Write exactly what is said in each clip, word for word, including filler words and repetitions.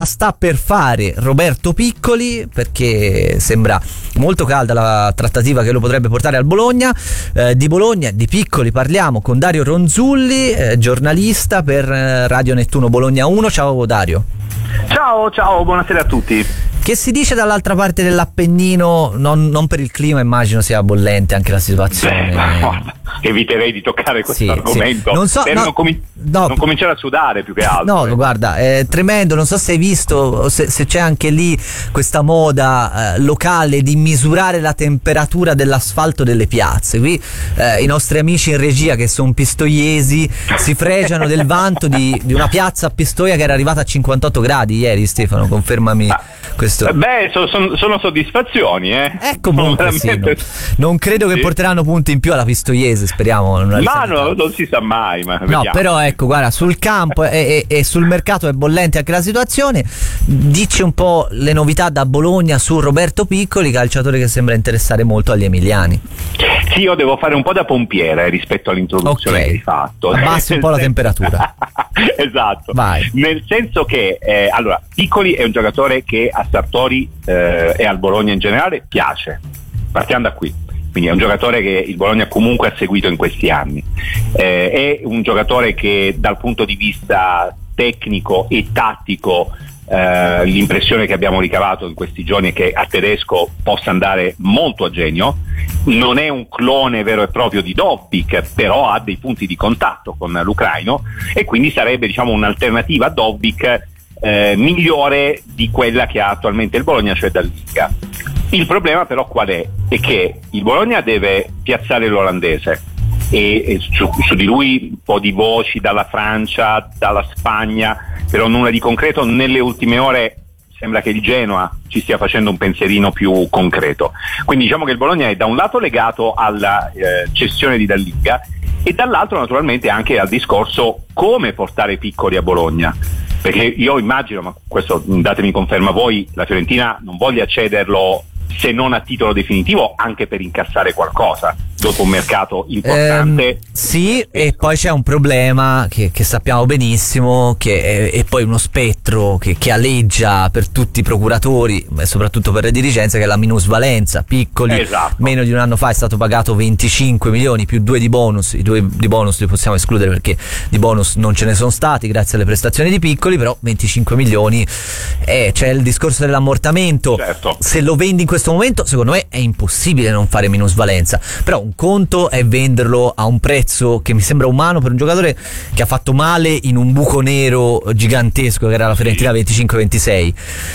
sta per fare Roberto Piccoli, perché sembra molto calda la trattativa che lo potrebbe portare al Bologna. Eh, di Bologna, di Piccoli parliamo con Dario Ronzulli, eh, giornalista per eh, Radio Nettuno Bologna uno. Ciao Dario. Ciao, ciao, buonasera a tutti. Che si dice dall'altra parte dell'Appennino? Non, non per il clima, immagino sia bollente anche la situazione. Beh, no, eviterei di toccare questo sì, argomento. Sì. Non so, per no, non, comi- no, non cominciare a sudare più che altro. No, guarda, è tremendo. Non so se hai visto, se, se c'è anche lì questa moda eh, locale di misurare la temperatura dell'asfalto delle piazze. Qui eh, i nostri amici in regia, che sono pistoiesi, si fregiano del vanto di, di una piazza a Pistoia che era arrivata a cinquantotto gradi ieri. Stefano, confermami ah, questo. Beh, so, son, sono soddisfazioni, eh. Eh, comunque sì, veramente... no. Non credo che sì. porteranno punti in più alla pistoiese, speriamo. Non ma no, non si sa mai. Ma no, vediamo. Però ecco, guarda, sul campo e, e, e sul mercato è bollente anche la situazione. Dici un po' le novità da Bologna su Roberto Piccoli, calciatore che sembra interessare molto agli emiliani. Sì, io devo fare un po' da pompiere rispetto all'introduzione okay. che hai fatto. Abbassi un po' la temperatura. Esatto. Vai. Nel senso che, eh, allora, Piccoli è un giocatore che a Sartori eh, e al Bologna in generale piace. Partiamo da qui. Quindi è un giocatore che il Bologna comunque ha seguito in questi anni. Eh, è un giocatore che dal punto di vista tecnico e tattico Uh, l'impressione che abbiamo ricavato in questi giorni è che a tedesco possa andare molto a genio. Non è un clone vero e proprio di Dovbyk, però ha dei punti di contatto con l'ucraino e quindi sarebbe, diciamo, un'alternativa a Dovbyk eh, migliore di quella che ha attualmente il Bologna, cioè Dallinga. Il problema però qual è? È che il Bologna deve piazzare l'olandese e, e su, su di lui un po' di voci dalla Francia, dalla Spagna, però nulla di concreto. Nelle ultime ore sembra che il Genoa ci stia facendo un pensierino più concreto. Quindi diciamo che il Bologna è da un lato legato alla eh, cessione di Dallinga e dall'altro naturalmente anche al discorso come portare Piccoli a Bologna. Perché io immagino, ma questo datemi conferma voi, la Fiorentina non voglia cederlo se non a titolo definitivo, anche per incassare qualcosa dopo un mercato importante. Eh, sì, e poi c'è un problema che, che sappiamo benissimo, che è, è poi uno spettro che, che aleggia per tutti i procuratori e soprattutto per le dirigenze, che è la minusvalenza. Piccoli, esatto. Meno di un anno fa è stato pagato venticinque milioni più due di bonus. I due di bonus li possiamo escludere perché di bonus non ce ne sono stati grazie alle prestazioni di Piccoli, però venticinque milioni. Eh, c'è il discorso dell'ammortamento. Certo. Se lo vendi in questo momento, secondo me è impossibile non fare minusvalenza, però un conto è venderlo a un prezzo che mi sembra umano per un giocatore che ha fatto male in un buco nero gigantesco che era la Fiorentina venticinque ventisei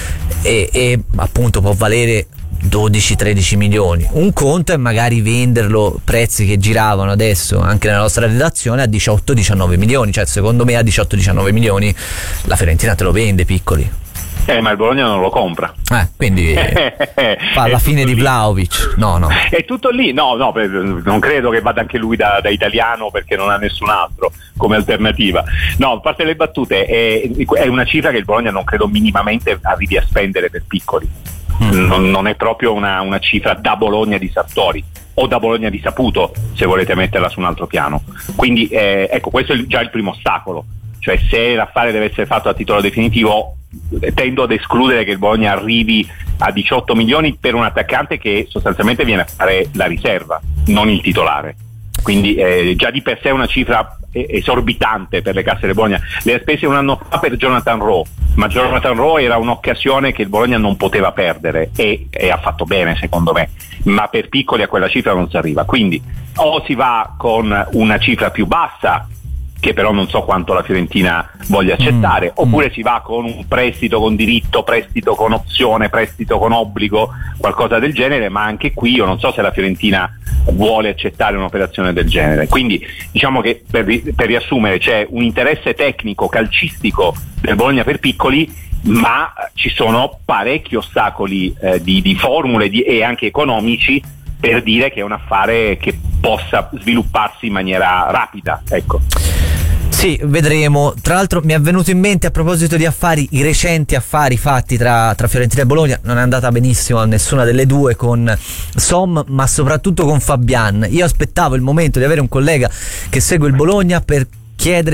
e, e appunto può valere dodici tredici milioni. Un conto è magari venderlo prezzi che giravano adesso anche nella nostra redazione a diciotto diciannove milioni, cioè secondo me a diciotto diciannove milioni la Fiorentina te lo vende Piccoli. Eh, ma il Bologna non lo compra. Eh, quindi fa la fine di Vlahovic. No, no. È tutto lì. No, no, non credo che vada anche lui da, da italiano perché non ha nessun altro come alternativa. No, a parte le battute, è, è una cifra che il Bologna non credo minimamente arrivi a spendere per Piccoli. Mm. Non, non è proprio una, una cifra da Bologna di Sartori o da Bologna di Saputo, se volete metterla su un altro piano. Quindi eh, ecco, questo è già il primo ostacolo. Cioè, se l'affare deve essere fatto a titolo definitivo, tendo ad escludere che il Bologna arrivi a diciotto milioni per un attaccante che sostanzialmente viene a fare la riserva, non il titolare. Quindi eh, già di per sé è una cifra esorbitante per le casse del Bologna. Le ha spese un anno fa per Jonathan Rowe, ma Jonathan Rowe era un'occasione che il Bologna non poteva perdere e, e ha fatto bene secondo me, ma per Piccoli a quella cifra non si arriva. Quindi o si va con una cifra più bassa, che però non so quanto la Fiorentina voglia accettare, mm, oppure mm. si va con un prestito con diritto, prestito con opzione, prestito con obbligo, qualcosa del genere, ma anche qui io non so se la Fiorentina vuole accettare un'operazione del genere. Quindi diciamo che per, per riassumere c'è un interesse tecnico, calcistico del Bologna per Piccoli, ma ci sono parecchi ostacoli eh, di, di formule di, e anche economici per dire che è un affare che possa svilupparsi in maniera rapida, ecco. Sì, vedremo. Tra l'altro mi è venuto in mente, a proposito di affari, i recenti affari fatti tra, tra Fiorentina e Bologna. Non è andata benissimo a nessuna delle due con Som, ma soprattutto con Fabian. Io aspettavo il momento di avere un collega che segue il Bologna per chiedere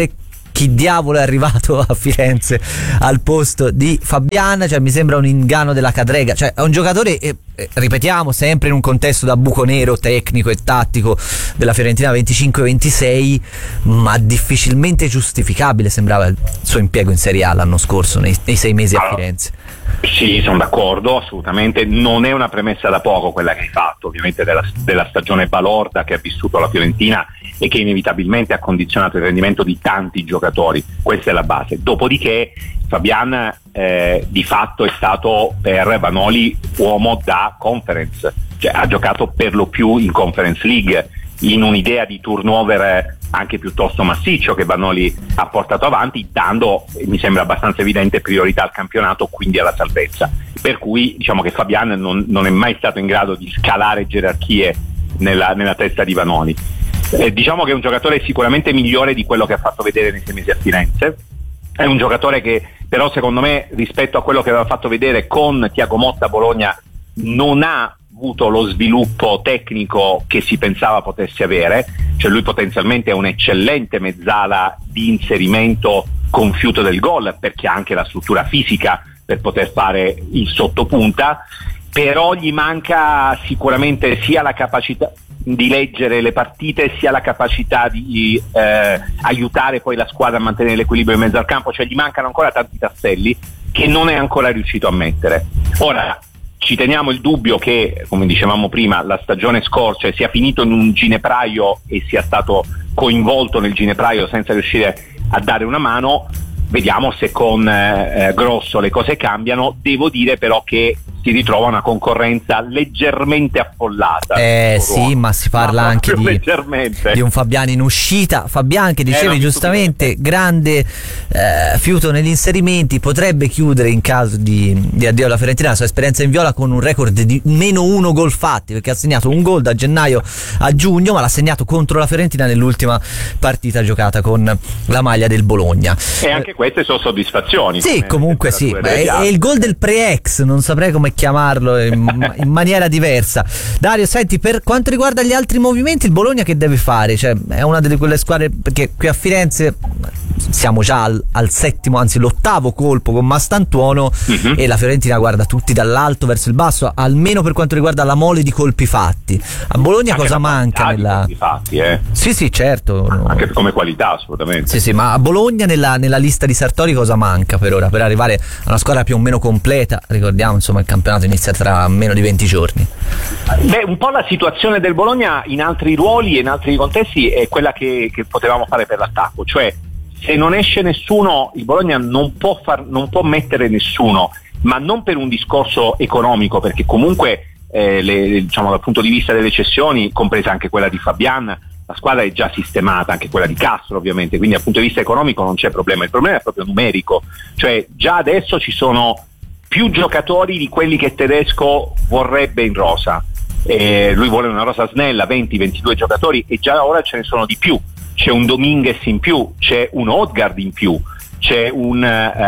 chi diavolo è arrivato a Firenze al posto di Fabian, cioè mi sembra un inganno della cadrega, cioè è un giocatore, eh, ripetiamo, sempre in un contesto da buco nero tecnico e tattico della Fiorentina venticinque ventisei, ma difficilmente giustificabile sembrava il suo impiego in Serie A l'anno scorso, nei, nei sei mesi a Firenze. Sì, sono d'accordo, assolutamente. Non è una premessa da poco quella che hai fatto, ovviamente della, della stagione balorda che ha vissuto la Fiorentina e che inevitabilmente ha condizionato il rendimento di tanti giocatori. Questa è la base. Dopodiché Fabian eh, di fatto è stato per Vanoli uomo da Conference, cioè ha giocato per lo più in Conference League, in un'idea di turnover anche piuttosto massiccio che Vanoli ha portato avanti, dando, mi sembra abbastanza evidente, priorità al campionato, quindi alla salvezza. Per cui diciamo che Fabian non, non è mai stato in grado di scalare gerarchie nella, nella testa di Vanoli. Eh, diciamo che è un giocatore sicuramente migliore di quello che ha fatto vedere nei sei mesi a Firenze. È un giocatore che però secondo me rispetto a quello che aveva fatto vedere con Thiago Motta a Bologna non ha avuto lo sviluppo tecnico che si pensava potesse avere, cioè lui potenzialmente è un eccellente mezzala di inserimento con fiuto del gol, perché ha anche la struttura fisica per poter fare il sottopunta, però gli manca sicuramente sia la capacità di leggere le partite sia la capacità di eh, aiutare poi la squadra a mantenere l'equilibrio in mezzo al campo, cioè gli mancano ancora tanti tasselli che non è ancora riuscito a mettere. Ora ci teniamo il dubbio che, come dicevamo prima, la stagione scorsa sia finito in un ginepraio e sia stato coinvolto nel ginepraio senza riuscire a dare una mano. Vediamo se con eh, Grosso le cose cambiano. Devo dire però che si ritrova una concorrenza leggermente affollata. Eh sì, ma si parla ma anche di, di un Fabian in uscita. Fabian che dicevi eh, giustamente, grande eh, fiuto negli inserimenti, potrebbe chiudere in caso di, di addio alla Fiorentina la sua esperienza in viola con un record di meno uno gol fatti, perché ha segnato un gol da gennaio a giugno, ma l'ha segnato contro la Fiorentina nell'ultima partita giocata con la maglia del Bologna. E anche queste sono soddisfazioni. Sì, comunque sì, è, è il gol del pre-ex, non saprei come chiamarlo in, in maniera diversa. Dario, senti, per quanto riguarda gli altri movimenti, il Bologna che deve fare? Cioè, è una delle quelle squadre, perché qui a Firenze siamo già al, al settimo, anzi l'ottavo colpo con Mastantuono, uh-huh. e la Fiorentina guarda tutti dall'alto verso il basso, almeno per quanto riguarda la mole di colpi fatti. A Bologna anche cosa manca nella... colpi fatti, eh? Sì, sì, certo. Anche no. Come qualità, assolutamente. Sì, sì, ma a Bologna nella, nella lista di Sartori cosa manca per ora? Per arrivare a una squadra più o meno completa, ricordiamo, insomma, il campionato inizia tra meno di venti giorni. Beh, un po' la situazione del Bologna in altri ruoli e in altri contesti è quella che, che potevamo fare per l'attacco, cioè se non esce nessuno il Bologna non può, far, non può mettere nessuno, ma non per un discorso economico, perché comunque eh, le, diciamo, dal punto di vista delle cessioni, compresa anche quella di Fabian, la squadra è già sistemata, anche quella di Castro ovviamente, quindi dal punto di vista economico non c'è problema, il problema è proprio numerico, cioè già adesso ci sono più giocatori di quelli che Tedesco vorrebbe in rosa. Eh, lui vuole una rosa snella, venti ventidue giocatori, e già ora ce ne sono di più. C'è un Dominguez in più, c'è un Odgaard in più, c'è un,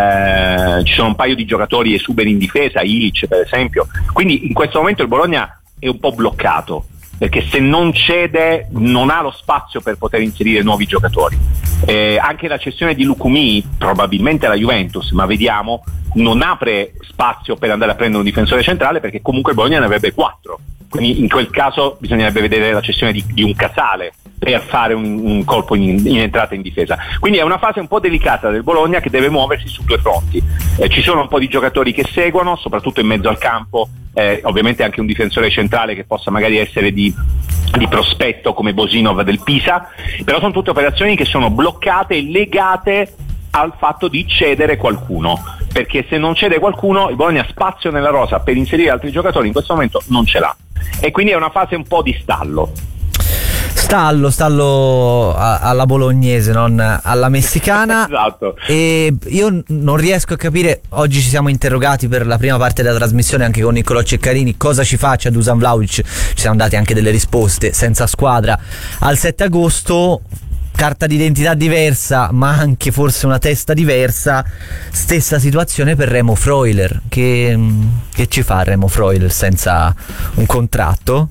eh, ci sono un paio di giocatori esuberi in difesa, Ilic per esempio. Quindi in questo momento il Bologna è un po' bloccato, perché se non cede non ha lo spazio per poter inserire nuovi giocatori. Eh, anche la cessione di Lukumi, probabilmente alla Juventus, ma vediamo, non apre spazio per andare a prendere un difensore centrale, perché comunque il Bologna ne avrebbe quattro. Quindi in quel caso bisognerebbe vedere la cessione di, di un Casale per fare un, un colpo in, in entrata in difesa. Quindi è una fase un po' delicata del Bologna che deve muoversi su due fronti. Eh, ci sono un po' di giocatori che seguono, soprattutto in mezzo al campo, eh, ovviamente anche un difensore centrale che possa magari essere di, di prospetto come Bosinov del Pisa, però sono tutte operazioni che sono bloccate e legate al fatto di cedere qualcuno, perché se non cede qualcuno il Bologna spazio nella rosa per inserire altri giocatori in questo momento non ce l'ha, e quindi è una fase un po' di stallo. Stallo, stallo a, alla bolognese, non alla messicana. Esatto. E io non riesco a capire, oggi ci siamo interrogati per la prima parte della trasmissione anche con Niccolò Ceccarini, cosa ci faccia Dusan Vlahovic, ci siamo dati anche delle risposte, senza squadra al sette agosto, carta d'identità diversa ma anche forse una testa diversa, stessa situazione per Remo Freuler. Che, che ci fa Remo Freuler senza un contratto?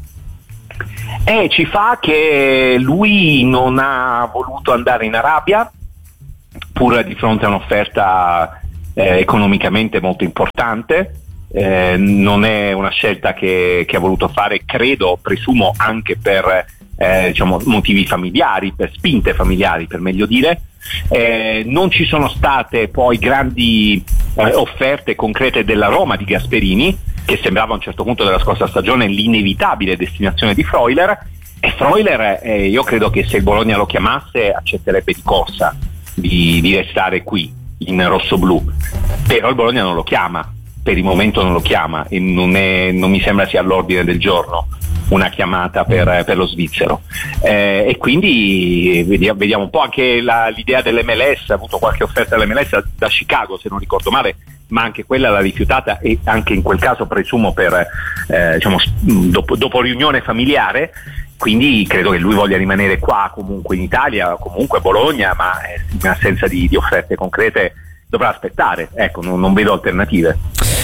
Eh, ci fa che lui non ha voluto andare in Arabia, pur di fronte a un'offerta eh, economicamente molto importante. Eh, non è una scelta che, che ha voluto fare, credo, presumo anche per eh, diciamo, motivi familiari, per spinte familiari per meglio dire. Eh, non ci sono state poi grandi eh, offerte concrete della Roma di Gasperini, che sembrava a un certo punto della scorsa stagione l'inevitabile destinazione di Freuler, e Freuler eh, io credo che se il Bologna lo chiamasse accetterebbe di corsa di, di restare qui in rossoblu, però il Bologna non lo chiama, per il momento non lo chiama e non, è, non mi sembra sia all'ordine del giorno una chiamata per, per lo svizzero, eh, e quindi vediamo, vediamo un po' anche la, l'idea dell'M L S. Ha avuto qualche offerta dell'M L S da, da Chicago se non ricordo male, ma anche quella l'ha rifiutata, e anche in quel caso presumo per eh, diciamo, dopo, dopo riunione familiare. Quindi credo che lui voglia rimanere qua comunque in Italia, comunque a Bologna, ma in assenza di, di offerte concrete dovrà aspettare, ecco, non, non vedo alternative.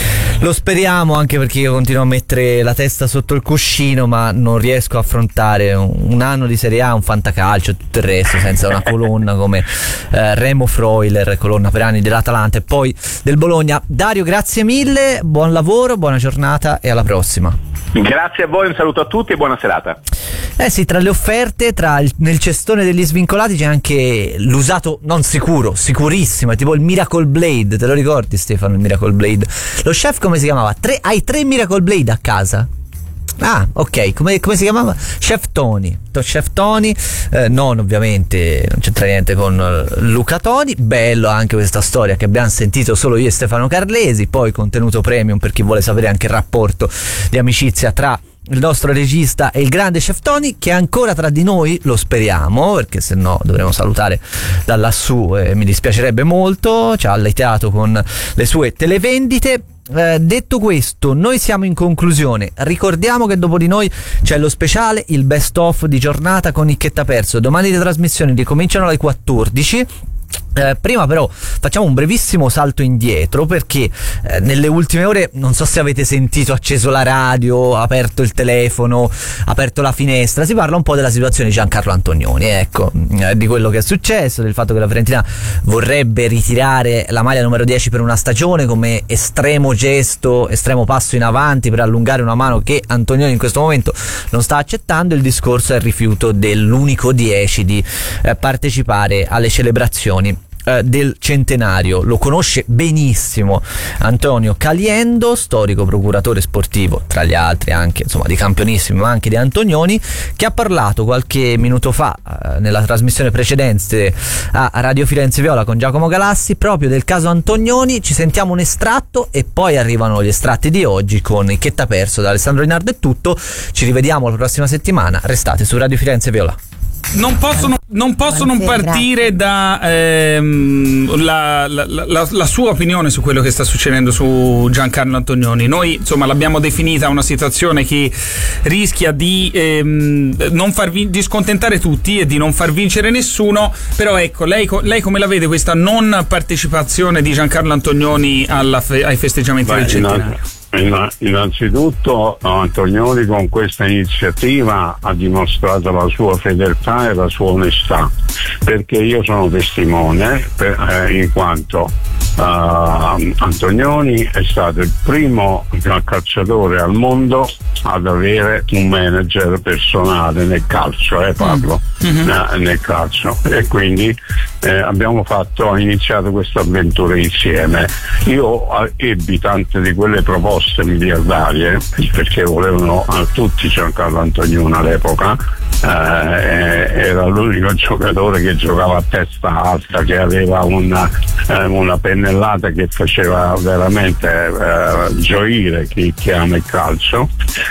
Lo speriamo, anche perché io continuo a mettere la testa sotto il cuscino, ma non riesco a affrontare un, un anno di Serie A, un fantacalcio e tutto il resto senza una colonna come eh, Remo Freuler, colonna per anni dell'Atalanta e poi del Bologna. Dario, grazie mille, buon lavoro, buona giornata e alla prossima. Grazie a voi, un saluto a tutti e buona serata. Eh sì, tra le offerte, tra il, nel cestone degli svincolati c'è anche l'usato non sicuro, sicurissimo, è tipo il Miracle Blade, te lo ricordi Stefano, il Miracle Blade? Lo chef come si chiamava? Tre, hai tre Miracle Blade a casa? Ah, ok, come, come si chiamava? Chef Tony. Chef Tony, eh, non ovviamente, non c'entra niente con Luca Toni. Bello anche questa storia che abbiamo sentito solo io e Stefano Carlesi. Poi contenuto premium per chi vuole sapere anche il rapporto di amicizia tra il nostro regista e il grande Chef Tony, che è ancora tra di noi, lo speriamo, perché se no dovremo salutare da lassù e mi dispiacerebbe molto. Ci ha allattato con le sue televendite. Eh, detto questo, noi siamo in conclusione. Ricordiamo che dopo di noi c'è lo speciale, il best of di giornata con Nicchetta Perso. Domani le trasmissioni ricominciano alle quattordici. Eh, prima però facciamo un brevissimo salto indietro, perché eh, nelle ultime ore, non so se avete sentito, acceso la radio, aperto il telefono, aperto la finestra, si parla un po' della situazione di Giancarlo Antonioni, ecco, eh, di quello che è successo, del fatto che la Fiorentina vorrebbe ritirare la maglia numero dieci per una stagione come estremo gesto, estremo passo in avanti per allungare una mano che Antonioni in questo momento non sta accettando. Il discorso è il rifiuto dell'unico dieci di eh, partecipare alle celebrazioni del centenario. Lo conosce benissimo Antonio Caliendo, storico procuratore sportivo, tra gli altri anche insomma di campionissimi, ma anche di Antonioni, che ha parlato qualche minuto fa eh, nella trasmissione precedente a Radio Firenze Viola con Giacomo Galassi proprio del caso Antonioni. Ci sentiamo un estratto e poi arrivano gli estratti di oggi con Nicchetta Perso. Da Alessandro Rinaldo è tutto, ci rivediamo la prossima settimana, restate su Radio Firenze Viola. Non posso, non, non posso non partire da ehm, la, la, la, la sua opinione su quello che sta succedendo su Giancarlo Antonioni. Noi insomma l'abbiamo definita una situazione che rischia di ehm, non far vin- di scontentare tutti e di non far vincere nessuno, però ecco, lei, lei come la vede questa non partecipazione di Giancarlo Antonioni alla fe- ai festeggiamenti Beh, del centenario? Innanzitutto Antonioni con questa iniziativa ha dimostrato la sua fedeltà e la sua onestà, perché io sono testimone per, eh, in quanto uh, Antonioni è stato il primo calciatore al mondo ad avere un manager personale nel calcio, eh, parlo mm-hmm. eh, nel calcio, e quindi eh, abbiamo fatto, ho iniziato questa avventura insieme. Io ebbi tante di quelle proposte miliardarie perché volevano a tutti Giancarlo Antonioni all'epoca, eh, era l'unico giocatore che giocava a testa alta, che aveva una, eh, una pennellata che faceva veramente eh, gioire chi, chi ama il calcio,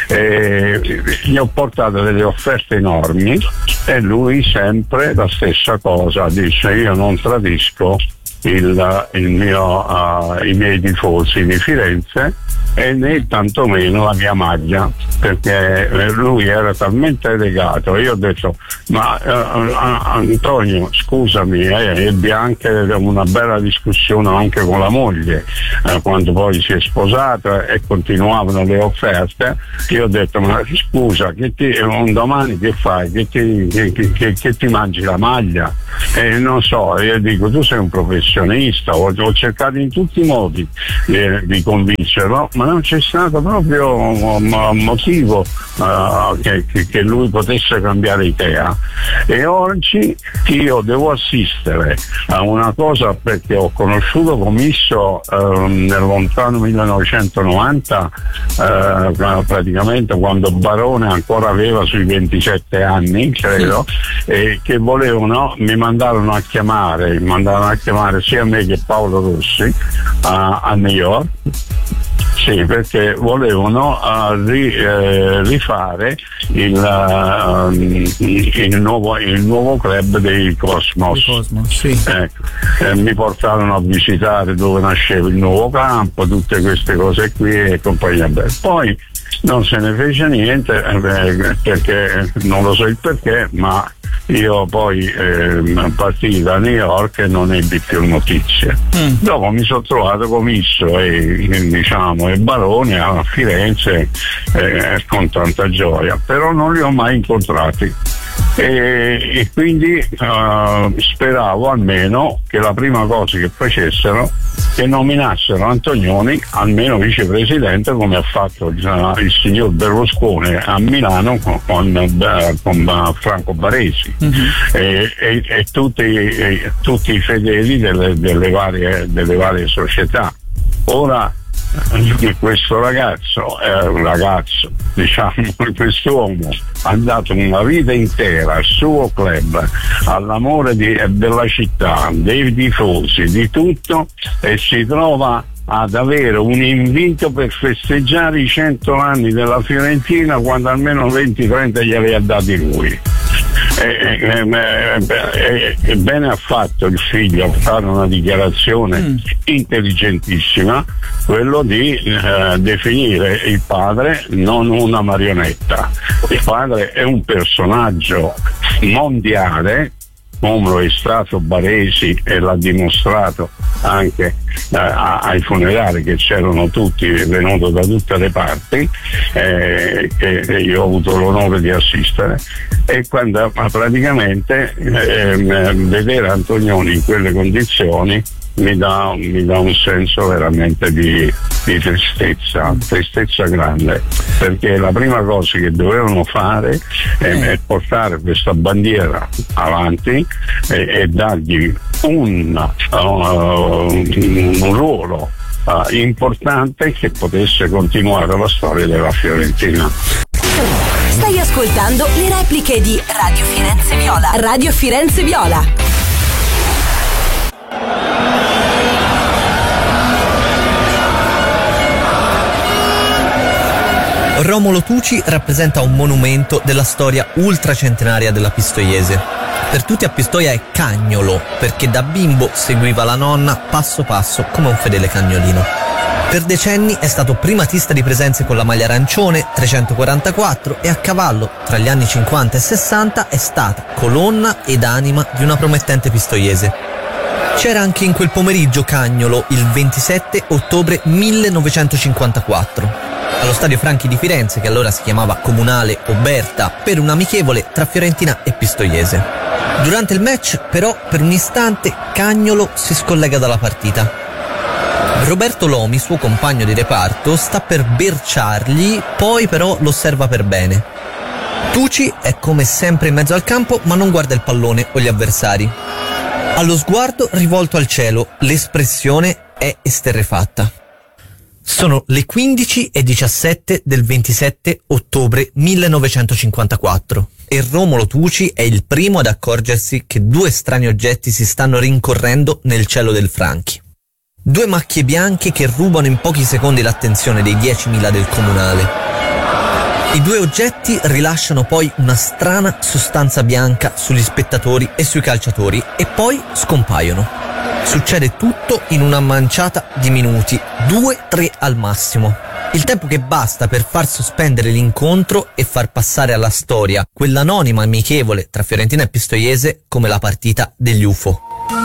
e gli ho portato delle offerte enormi e lui sempre la stessa cosa, dice: io non tradisco il, il mio, uh, i miei tifosi di Firenze, e né tantomeno la mia maglia, perché lui era talmente legato. Io ho detto: ma uh, Antonio, scusami, eh, ebbi anche una bella discussione anche con la moglie eh, quando poi si è sposata e continuavano le offerte. Io ho detto: ma scusa, che ti, un domani che fai? Che ti, che, che, che ti mangi la maglia? E non so, io dico: tu sei un professionista, ho, ho cercato in tutti i modi di, di convincerlo, ma non c'è stato proprio un motivo uh, che, che lui potesse cambiare idea. E oggi io devo assistere a una cosa, perché ho conosciuto Comisso uh, nel lontano millenovecentonovanta, uh, praticamente quando Barone ancora aveva sui ventisette anni, credo, sì. E che volevano, mi mandarono a chiamare, mi mandarono a chiamare sia me che Paolo Rossi a, a New York. Sì, perché volevano uh, ri, eh, rifare il, uh, il, nuovo, il nuovo club dei Cosmos. Cosmos sì. Ecco. Eh, mi portarono a visitare dove nasceva il nuovo campo, tutte queste cose qui e compagnia bella. Poi non se ne fece niente, eh, perché non lo so il perché, ma io poi eh, partii da New York e non ebbi più notizie. Mm. Dopo mi sono trovato Comisso e, diciamo, e Barone a Firenze eh, con tanta gioia, però non li ho mai incontrati. E, e quindi uh, speravo almeno che la prima cosa che facessero, che nominassero Antonioni almeno vicepresidente, come ha fatto uh, il signor Berlusconi a Milano con, con, uh, con uh, Franco Baresi. Mm-hmm. e, e, e, tutti, e tutti i fedeli delle, delle, varie, delle varie società. Ora questo ragazzo è un ragazzo, diciamo, quest'uomo ha dato una vita intera al suo club, all'amore di, della città, dei tifosi, di tutto, e si trova ad avere un invito per festeggiare i cento anni della Fiorentina, quando almeno venti trenta glieli ha dati lui. E, e, e, e bene ha fatto il figlio a fare una dichiarazione mm. intelligentissima, quello di eh, definire il padre non una marionetta. Il padre è un personaggio mondiale, come lo è stato Baresi, e l'ha dimostrato anche eh, ai funerali, che c'erano tutti, venuto da tutte le parti, eh, che io ho avuto l'onore di assistere, e quando praticamente eh, vedere Antonioni in quelle condizioni mi dà, mi dà un senso veramente di, di tristezza, tristezza grande, perché la prima cosa che dovevano fare è, è portare questa bandiera avanti e, e dargli un, uh, un ruolo uh, importante, che potesse continuare la storia della Fiorentina. Stai ascoltando le repliche di Radio Firenze Viola. Radio Firenze Viola. Romolo Tuci rappresenta un monumento della storia ultracentenaria della Pistoiese. Per tutti a Pistoia è Cagnolo, perché da bimbo seguiva la nonna passo passo come un fedele cagnolino. Per decenni è stato primatista di presenze con la maglia arancione trecentoquarantaquattro, e a cavallo tra gli anni cinquanta e sessanta è stata colonna ed anima di una promettente pistoiese. C'era anche in quel pomeriggio Cagnolo il ventisette ottobre millenovecentocinquantaquattro. Allo stadio Franchi di Firenze, che allora si chiamava Comunale Oberta, per un amichevole tra Fiorentina e Pistoiese. Durante il match, però, per un istante Cagnolo si scollega dalla partita. Roberto Lomi, suo compagno di reparto, sta per berciargli, poi però lo osserva per bene. Tuci è come sempre in mezzo al campo, ma non guarda il pallone o gli avversari. Ha lo sguardo rivolto al cielo, l'espressione è esterrefatta. Sono le quindici e diciassette del ventisette ottobre millenovecentocinquantaquattro e Romolo Tuci è il primo ad accorgersi che due strani oggetti si stanno rincorrendo nel cielo del Franchi. Due macchie bianche che rubano in pochi secondi l'attenzione dei diecimila del comunale. I due oggetti rilasciano poi una strana sostanza bianca sugli spettatori e sui calciatori e poi scompaiono. Succede tutto in una manciata di minuti, due tre al massimo. Il tempo che basta per far sospendere l'incontro e far passare alla storia quell'anonima amichevole tra Fiorentina e Pistoiese come la partita degli U F O.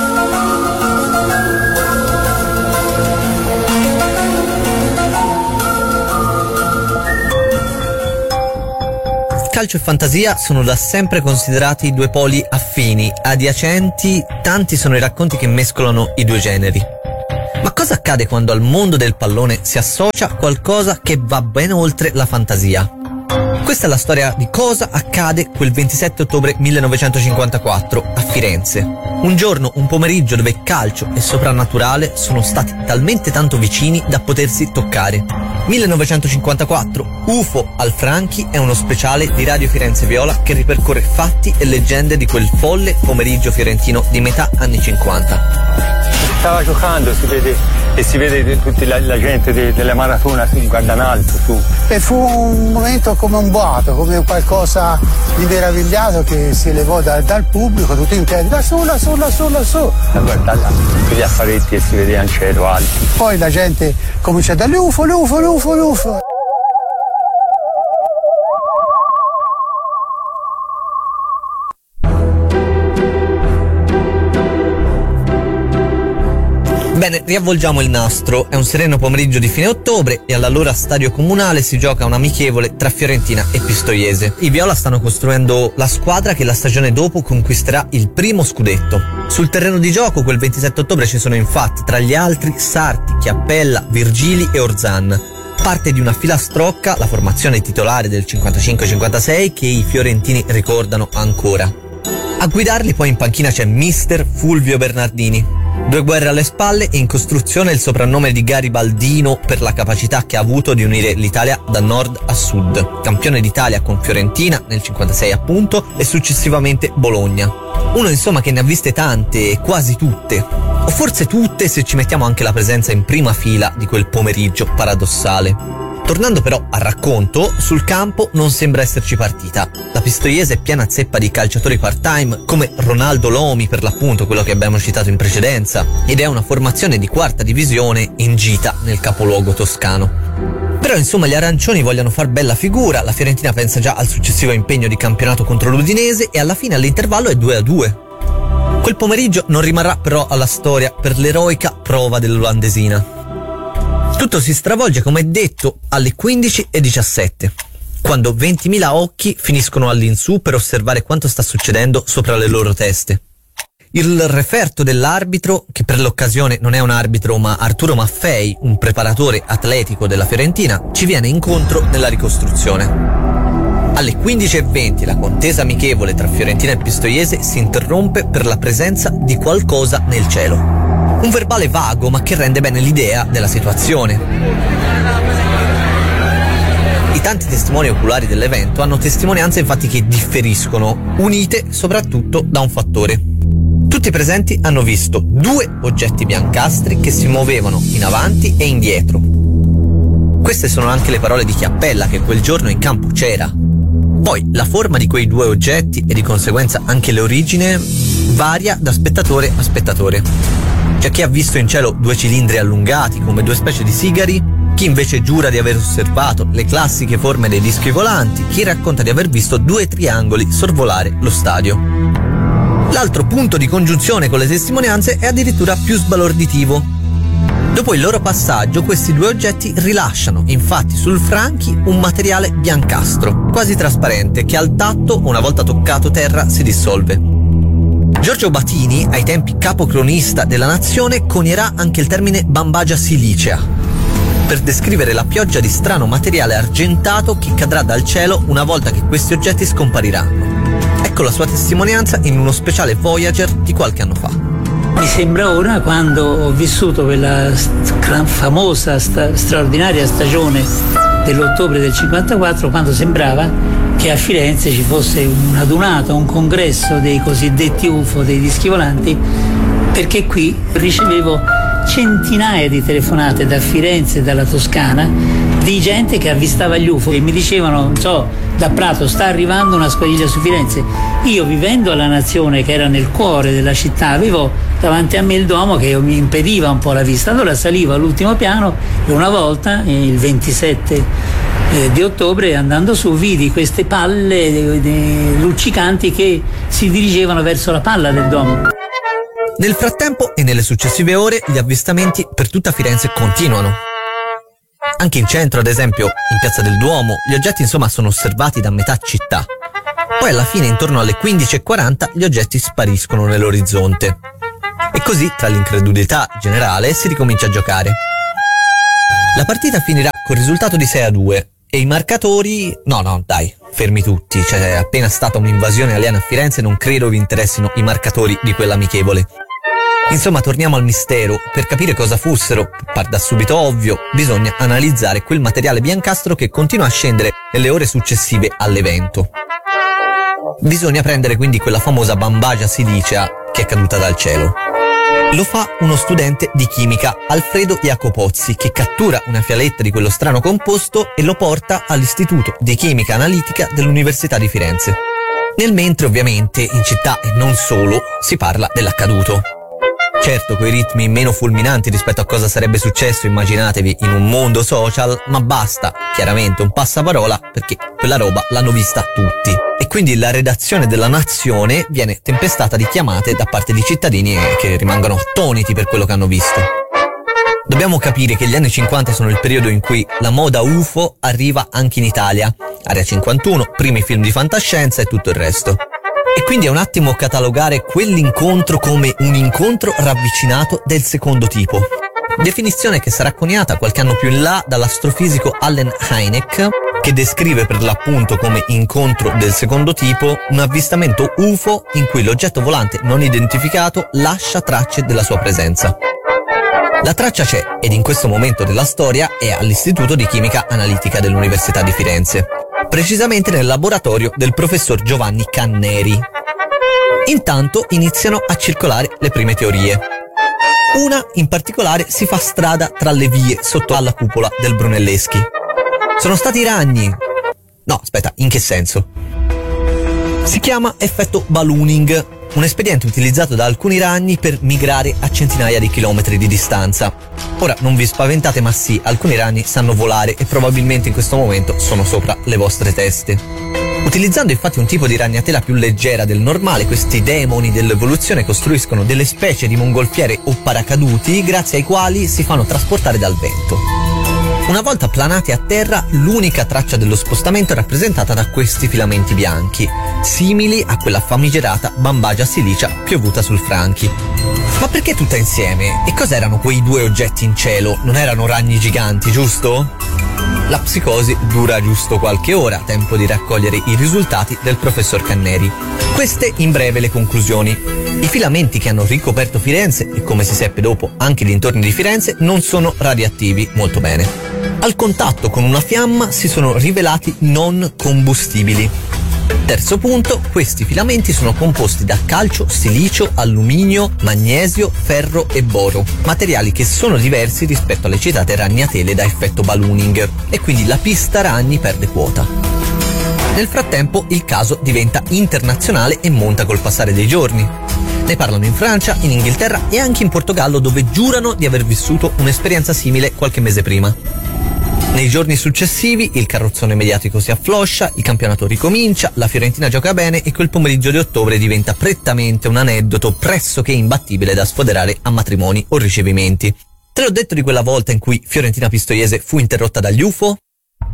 Calcio e fantasia sono da sempre considerati due poli affini, adiacenti, tanti sono i racconti che mescolano i due generi. Ma cosa accade quando al mondo del pallone si associa qualcosa che va ben oltre la fantasia? Questa è la storia di cosa accade quel ventisette ottobre millenovecentocinquantaquattro a Firenze. Un giorno, un pomeriggio dove calcio e soprannaturale sono stati talmente tanto vicini da potersi toccare. millenovecentocinquantaquattro, U F O al Franchi è uno speciale di Radio Firenze Viola che ripercorre fatti e leggende di quel folle pomeriggio fiorentino di metà anni cinquanta. Stava giocando, si vede, e si vede tutta la, la gente de, delle maratone si guarda in alto su. E fu un momento come un boato, come qualcosa di meravigliato che si elevò da, dal pubblico, tutti in piedi, da su, da su, da su, da su. E guarda là, quegli apparecchi e si vedeva in cielo alto. Poi la gente comincia da l'U F O, l'U F O, l'U F O, l'U F O. Bene, riavvolgiamo il nastro. È un sereno pomeriggio di fine ottobre e all'allora stadio comunale si gioca un amichevole tra Fiorentina e Pistoiese. I viola stanno costruendo la squadra che la stagione dopo conquisterà il primo scudetto. Sul terreno di gioco quel ventisette ottobre ci sono infatti tra gli altri Sarti, Chiappella, Virgili e Orzan. Parte di una filastrocca la formazione titolare del cinquantacinque cinquantasei che i fiorentini ricordano ancora. A guidarli poi in panchina c'è mister Fulvio Bernardini. Due guerre alle spalle e in costruzione il soprannome di Garibaldino per la capacità che ha avuto di unire l'Italia da nord a sud. Campione d'Italia con Fiorentina nel cinquantasei appunto e successivamente Bologna. Uno insomma che ne ha viste tante, quasi tutte. O forse tutte se ci mettiamo anche la presenza in prima fila di quel pomeriggio paradossale. Tornando però al racconto, sul campo non sembra esserci partita. La Pistoiese è piena zeppa di calciatori part-time, come Ronaldo Lomi per l'appunto, quello che abbiamo citato in precedenza, ed è una formazione di quarta divisione in gita nel capoluogo toscano. Però insomma gli arancioni vogliono far bella figura, la Fiorentina pensa già al successivo impegno di campionato contro l'Udinese e alla fine all'intervallo è due a due. Quel pomeriggio non rimarrà però alla storia per l'eroica prova dell'olandesina. Tutto si stravolge, come detto, alle quindici e diciassette, quando ventimila occhi finiscono all'insù per osservare quanto sta succedendo sopra le loro teste. Il referto dell'arbitro, che per l'occasione non è un arbitro ma Arturo Maffei, un preparatore atletico della Fiorentina, ci viene incontro nella ricostruzione. Alle quindici e venti la contesa amichevole tra Fiorentina e Pistoiese si interrompe per la presenza di qualcosa nel cielo. Un verbale vago ma che rende bene l'idea della situazione. I tanti testimoni oculari dell'evento hanno testimonianze infatti che differiscono, unite soprattutto da un fattore. Tutti i presenti hanno visto due oggetti biancastri che si muovevano in avanti e indietro. Queste sono anche le parole di Chiappella, che quel giorno in campo c'era. Poi la forma di quei due oggetti e di conseguenza anche l'origine varia da spettatore a spettatore. C'è chi ha visto in cielo due cilindri allungati come due specie di sigari, chi invece giura di aver osservato le classiche forme dei dischi volanti, chi racconta di aver visto due triangoli sorvolare lo stadio. L'altro punto di congiunzione con le testimonianze è addirittura più sbalorditivo. Dopo il loro passaggio, questi due oggetti rilasciano infatti sul Franchi un materiale biancastro, quasi trasparente, che al tatto, una volta toccato terra, si dissolve. Giorgio Batini, ai tempi capocronista della Nazione, conierà anche il termine bambagia silicea per descrivere la pioggia di strano materiale argentato che cadrà dal cielo una volta che questi oggetti scompariranno. Ecco la sua testimonianza in uno speciale Voyager di qualche anno fa. Mi sembra ora, quando ho vissuto quella st- famosa, sta- straordinaria stagione dell'ottobre del cinquantaquattro, quando sembrava che a Firenze ci fosse un adunato, un congresso dei cosiddetti U F O, dei dischi volanti, perché qui ricevevo centinaia di telefonate da Firenze e dalla Toscana di gente che avvistava gli U F O e mi dicevano, non so, da Prato sta arrivando una squadriglia su Firenze. Io, vivendo alla Nazione, che era nel cuore della città, avevo davanti a me il Duomo che mi impediva un po' la vista, allora salivo all'ultimo piano e una volta, il ventisette eh, di ottobre, andando su, vidi queste palle de, de, luccicanti che si dirigevano verso la palla del Duomo. Nel frattempo e nelle successive ore gli avvistamenti per tutta Firenze continuano. Anche in centro, ad esempio, in Piazza del Duomo, gli oggetti insomma sono osservati da metà città. Poi alla fine, intorno alle quindici e quaranta, gli oggetti spariscono nell'orizzonte. E così, tra l'incredulità generale, si ricomincia a giocare. La partita finirà col risultato di sei a due e i marcatori... No, no, dai, fermi tutti, c'è appena stata un'invasione aliena a Firenze, non credo vi interessino i marcatori di quell'amichevole. Insomma, torniamo al mistero. Per capire cosa fossero, par da subito ovvio, bisogna analizzare quel materiale biancastro che continua a scendere nelle ore successive all'evento. Bisogna prendere quindi quella famosa bambagia silicea che è caduta dal cielo. Lo fa uno studente di chimica, Alfredo Jacopozzi, che cattura una fialetta di quello strano composto e lo porta all'Istituto di Chimica Analitica dell'Università di Firenze. Nel mentre, ovviamente, in città e non solo, si parla dell'accaduto. Certo, coi ritmi meno fulminanti rispetto a cosa sarebbe successo, immaginatevi, in un mondo social, ma basta, chiaramente, un passaparola, perché quella roba l'hanno vista tutti. E quindi la redazione della Nazione viene tempestata di chiamate da parte di cittadini che rimangono attoniti per quello che hanno visto. Dobbiamo capire che gli anni cinquanta sono il periodo in cui la moda U F O arriva anche in Italia. Area cinquantuno, primi film di fantascienza e tutto il resto. E quindi è un attimo catalogare quell'incontro come un incontro ravvicinato del secondo tipo. Definizione che sarà coniata qualche anno più in là dall'astrofisico Allen Hynek, che descrive per l'appunto come incontro del secondo tipo un avvistamento U F O in cui l'oggetto volante non identificato lascia tracce della sua presenza. La traccia c'è ed in questo momento della storia è all'Istituto di Chimica Analitica dell'Università di Firenze. Precisamente nel laboratorio del professor Giovanni Canneri. Intanto iniziano a circolare le prime teorie. Una in particolare si fa strada tra le vie sotto alla cupola del Brunelleschi. Sono stati i ragni. No, aspetta, in che senso? Si chiama effetto ballooning, un espediente utilizzato da alcuni ragni per migrare a centinaia di chilometri di distanza. Ora, non vi spaventate, ma sì, alcuni ragni sanno volare e probabilmente in questo momento sono sopra le vostre teste. Utilizzando infatti un tipo di ragnatela più leggera del normale, questi demoni dell'evoluzione costruiscono delle specie di mongolfiere o paracaduti grazie ai quali si fanno trasportare dal vento. Una volta planati a terra, l'unica traccia dello spostamento è rappresentata da questi filamenti bianchi, simili a quella famigerata bambagia silicea piovuta sul Franchi. Ma perché tutta insieme? E cos'erano quei due oggetti in cielo? Non erano ragni giganti, giusto? La psicosi dura giusto qualche ora, tempo di raccogliere i risultati del professor Canneri. Queste in breve le conclusioni. I filamenti che hanno ricoperto Firenze, e come si seppe dopo anche i dintorni di Firenze, non sono radioattivi, molto bene. Al contatto con una fiamma si sono rivelati non combustibili. Terzo punto, questi filamenti sono composti da calcio, silicio, alluminio, magnesio, ferro e boro, materiali che sono diversi rispetto alle citate ragnatele da effetto ballooning, e quindi la pista ragni perde quota. Nel frattempo il caso diventa internazionale e monta col passare dei giorni. Ne parlano in Francia, in Inghilterra e anche in Portogallo, dove giurano di aver vissuto un'esperienza simile qualche mese prima. Nei giorni successivi il carrozzone mediatico si affloscia, il campionato ricomincia, la Fiorentina gioca bene e quel pomeriggio di ottobre diventa prettamente un aneddoto pressoché imbattibile da sfoderare a matrimoni o ricevimenti. Te l'ho detto di quella volta in cui Fiorentina Pistoiese fu interrotta dagli U F O?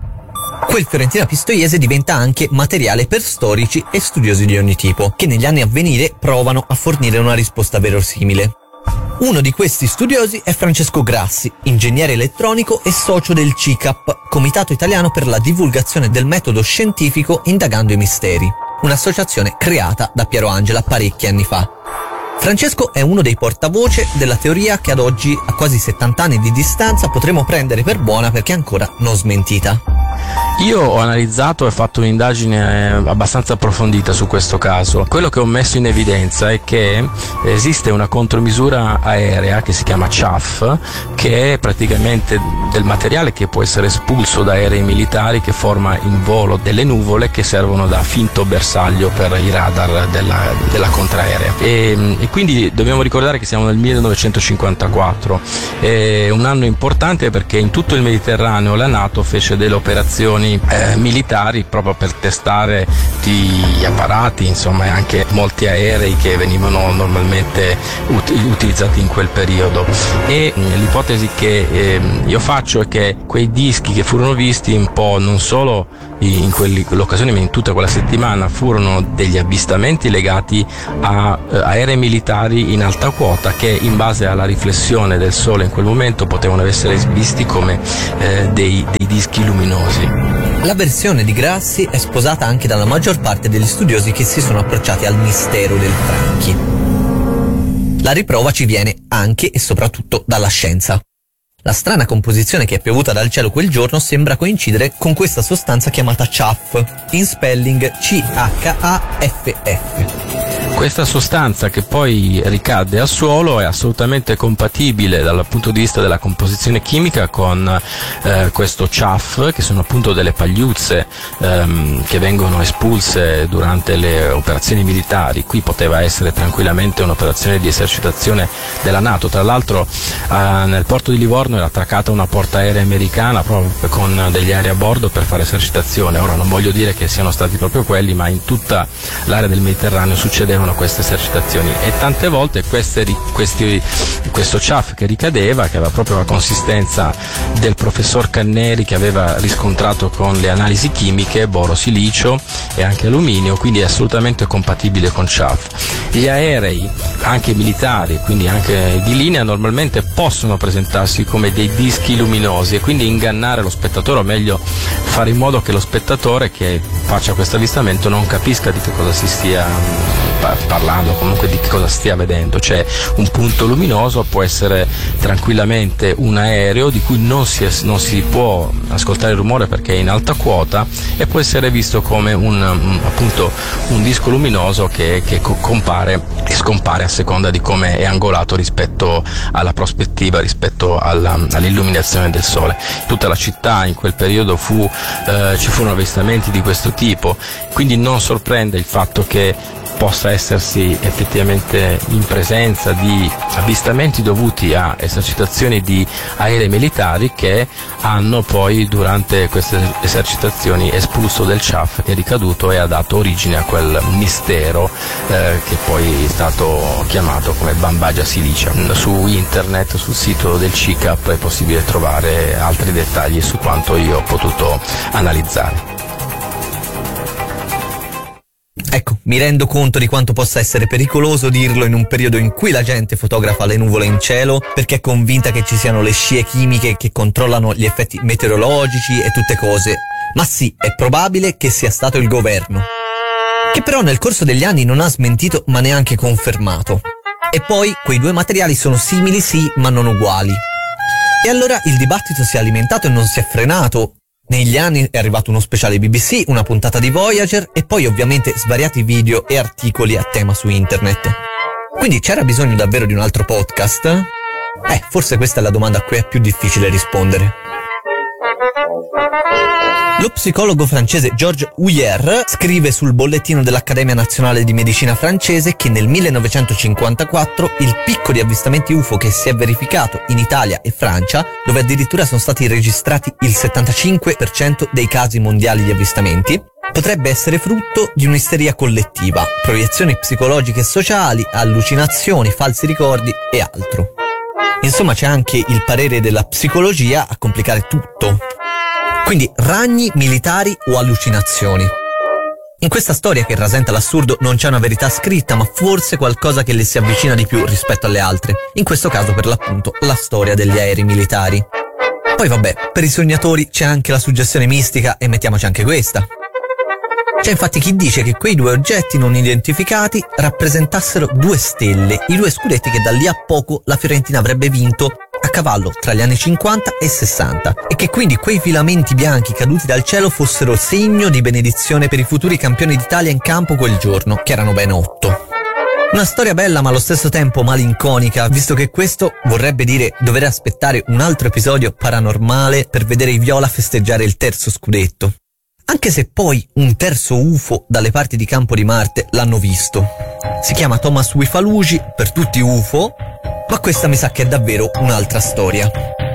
Quel Fiorentina Pistoiese diventa anche materiale per storici e studiosi di ogni tipo, che negli anni a venire provano a fornire una risposta verosimile. Uno di questi studiosi è Francesco Grassi, ingegnere elettronico e socio del C I C A P, Comitato Italiano per la Divulgazione del Metodo Scientifico Indagando i Misteri, un'associazione creata da Piero Angela parecchi anni fa. Francesco è uno dei portavoce della teoria che ad oggi, a quasi settanta anni di distanza, potremo prendere per buona perché è ancora non smentita. Io ho analizzato e fatto un'indagine abbastanza approfondita su questo caso. Quello che ho messo in evidenza è che esiste una contromisura aerea che si chiama C A F, che è praticamente del materiale che può essere espulso da aerei militari, che forma in volo delle nuvole che servono da finto bersaglio per i radar della, della contraerea. E, e quindi dobbiamo ricordare che siamo nel millenovecentocinquantaquattro, è un anno importante perché in tutto il Mediterraneo la NATO fece delle operazioni Eh, militari proprio per testare gli apparati, insomma, e anche molti aerei che venivano normalmente ut- utilizzati in quel periodo. E mh, l'ipotesi che eh, io faccio è che quei dischi che furono visti un po' non solo in quell'occasione ma in tutta quella settimana furono degli avvistamenti legati a eh, aerei militari in alta quota che in base alla riflessione del sole in quel momento potevano essere visti come eh, dei, dei dischi luminosi. La versione di Grassi è sposata anche dalla maggior parte degli studiosi che si sono approcciati al mistero del Franchi. La riprova ci viene anche e soprattutto dalla scienza. La strana composizione che è piovuta dal cielo quel giorno sembra coincidere con questa sostanza chiamata C A F, in spelling C H A F F. Questa sostanza che poi ricade al suolo è assolutamente compatibile dal punto di vista della composizione chimica con eh, questo C A F, che sono appunto delle pagliuzze ehm, che vengono espulse durante le operazioni militari. Qui poteva essere tranquillamente un'operazione di esercitazione della NATO. Tra l'altro eh, nel porto di Livorno era attraccata una portaerei americana proprio con degli aerei a bordo per fare esercitazione. Ora non voglio dire che siano stati proprio quelli, ma in tutta l'area del Mediterraneo succedevano queste esercitazioni e tante volte queste, questi, questo C A F che ricadeva, che aveva proprio la consistenza del professor Canneri che aveva riscontrato con le analisi chimiche boro, silicio e anche alluminio, quindi è assolutamente compatibile con C A F. Gli aerei anche militari, quindi anche di linea, normalmente possono presentarsi come dei dischi luminosi e quindi ingannare lo spettatore, o meglio fare in modo che lo spettatore che faccia questo avvistamento non capisca di che cosa si stia parlando, comunque di che cosa stia vedendo. Cioè un punto luminoso può essere tranquillamente un aereo di cui non si, non si può ascoltare il rumore perché è in alta quota, e può essere visto come un, un appunto un disco luminoso che, che compare e scompare a seconda di come è angolato rispetto alla prospettiva, rispetto alla, all'illuminazione del sole. Tutta la città in quel periodo fu eh, ci furono avvistamenti di questo tipo, quindi non sorprende il fatto che possa essersi effettivamente in presenza di avvistamenti dovuti a esercitazioni di aerei militari che hanno poi durante queste esercitazioni espulso del C A F che è ricaduto e ha dato origine a quel mistero eh, che poi è stato chiamato come Bambagia Silicia. Su internet, sul sito del C I C A P è possibile trovare altri dettagli su quanto io ho potuto analizzare. Ecco, mi rendo conto di quanto possa essere pericoloso dirlo in un periodo in cui la gente fotografa le nuvole in cielo perché è convinta che ci siano le scie chimiche che controllano gli effetti meteorologici e tutte cose. Ma sì, è probabile che sia stato il governo, che però nel corso degli anni non ha smentito ma neanche confermato. E poi quei due materiali sono simili sì, ma non uguali. E allora il dibattito si è alimentato e non si è frenato. Negli anni è arrivato uno speciale B B C, una puntata di Voyager e poi ovviamente svariati video e articoli a tema su internet. Quindi c'era bisogno davvero di un altro podcast? Eh, forse questa è la domanda a cui è più difficile rispondere. Lo psicologo francese Georges Huyer scrive sul bollettino dell'Accademia Nazionale di Medicina francese che nel millenovecentocinquantaquattro il picco di avvistamenti U F O che si è verificato in Italia e Francia, dove addirittura sono stati registrati il settantacinque per cento dei casi mondiali di avvistamenti, potrebbe essere frutto di un'isteria collettiva, proiezioni psicologiche e sociali, allucinazioni, falsi ricordi e altro. Insomma, c'è anche il parere della psicologia a complicare tutto. Quindi ragni militari o allucinazioni? In questa storia che rasenta l'assurdo non c'è una verità scritta, ma forse qualcosa che le si avvicina di più rispetto alle altre. In questo caso, per l'appunto, la storia degli aerei militari. Poi vabbè, per i sognatori c'è anche la suggestione mistica e mettiamoci anche questa. C'è infatti chi dice che quei due oggetti non identificati rappresentassero due stelle, i due scudetti che da lì a poco la Fiorentina avrebbe vinto a cavallo tra gli anni cinquanta e sessanta, e che quindi quei filamenti bianchi caduti dal cielo fossero segno di benedizione per i futuri campioni d'Italia in campo quel giorno, che erano ben otto. Una storia bella ma allo stesso tempo malinconica, visto che questo vorrebbe dire dover aspettare un altro episodio paranormale per vedere i viola festeggiare il terzo scudetto. Anche se poi un terzo U F O dalle parti di Campo di Marte l'hanno visto. Si chiama Thomas Wifalugi, per tutti U F O, ma questa mi sa che è davvero un'altra storia.